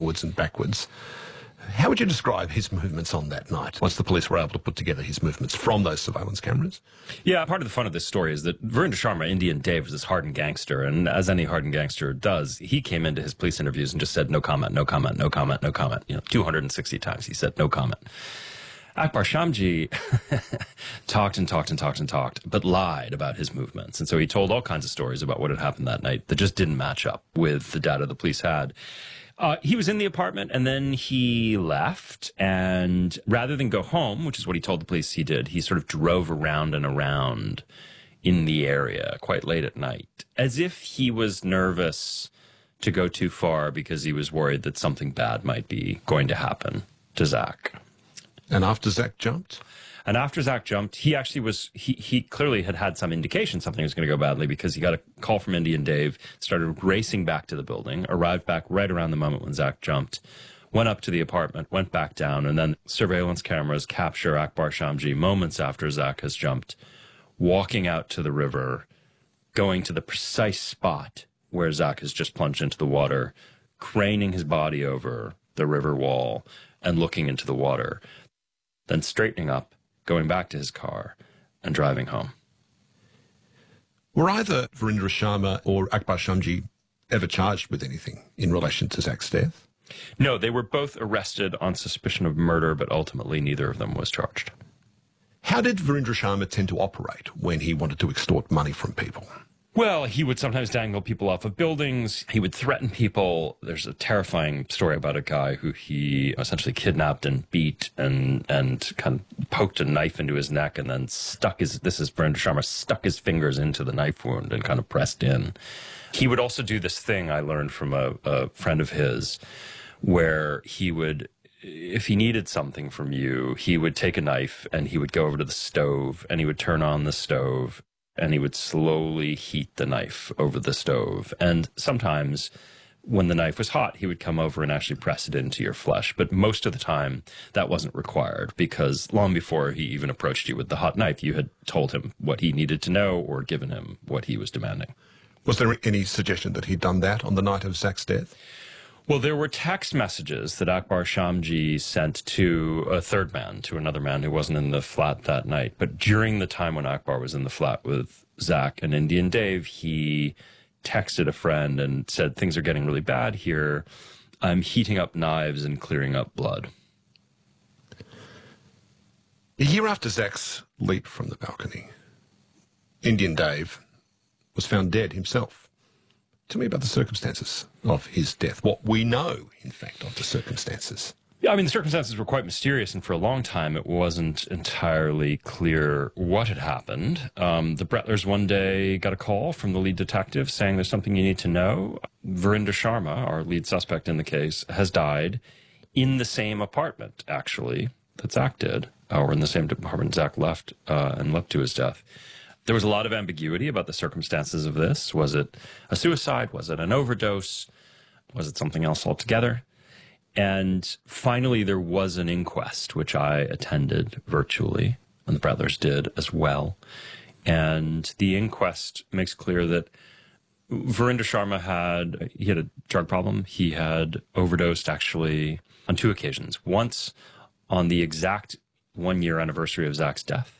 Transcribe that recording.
forwards and backwards. How would you describe his movements on that night, once the police were able to put together his movements from those surveillance cameras? Yeah, part of the fun of this story is that Verinder Sharma, Indian Dave, was this hardened gangster, and as any hardened gangster does, he came into his police interviews and just said, no comment, no comment, no comment, no comment. 260 times he said, no comment. Akbar Shamji talked, but lied about his movements. And so he told all kinds of stories about what had happened that night that just didn't match up with the data the police had. He was in the apartment and then he left, and rather than go home, which is what he told the police he did, he sort of drove around and around in the area quite late at night, as if he was nervous to go too far because he was worried that something bad might be going to happen to Zach. And after Zach jumped? And after Zach jumped, he actually was, he clearly had some indication something was going to go badly, because he got a call from Indian Dave, started racing back to the building, arrived back right around the moment when Zach jumped, went up to the apartment, went back down, and then surveillance cameras capture Akbar Shamji moments after Zach has jumped, walking out to the river, going to the precise spot where Zach has just plunged into the water, craning his body over the river wall and looking into the water, then straightening up, going back to his car and driving home. Were either Verinder Sharma or Akbar Shamji ever charged with anything in relation to Zach's death? No, they were both arrested on suspicion of murder, but ultimately neither of them was charged. How did Verinder Sharma tend to operate when he wanted to extort money from people? Well, he would sometimes dangle people off of buildings. He would threaten people. There's a terrifying story about a guy who he essentially kidnapped and beat and kind of poked a knife into his neck and then stuck his fingers into the knife wound and kind of pressed in. He would also do this thing I learned from a friend of his, where he would, if he needed something from you, he would take a knife and he would go over to the stove and he would turn on the stove and he would slowly heat the knife over the stove. And sometimes when the knife was hot, he would come over and actually press it into your flesh. But most of the time that wasn't required, because long before he even approached you with the hot knife, you had told him what he needed to know or given him what he was demanding. Was there any suggestion that he'd done that on the night of Zach's death? Well, there were text messages that Akbar Shamji sent to a third man, to another man who wasn't in the flat that night. But during the time when Akbar was in the flat with Zach and Indian Dave, he texted a friend and said, things are getting really bad here. I'm heating up knives and clearing up blood. A year after Zach's leap from the balcony, Indian Dave was found dead himself. Tell me about the circumstances of his death, what we know, in fact, of the circumstances. Yeah, I mean, the circumstances were quite mysterious, and for a long time it wasn't entirely clear what had happened. The Brettlers one day got a call from the lead detective saying there's something you need to know. Verinder Sharma, our lead suspect in the case, has died in the same apartment, actually, that Zach did, or in the same apartment Zach left and left to his death. There was a lot of ambiguity about the circumstances of this. Was it a suicide? Was it an overdose? Was it something else altogether? And finally, there was an inquest, which I attended virtually, and the Brettlers did as well. And the inquest makes clear that Verinder Sharma had a drug problem. He had overdosed, actually, on 2 occasions. Once on the exact 1-year anniversary of Zach's death,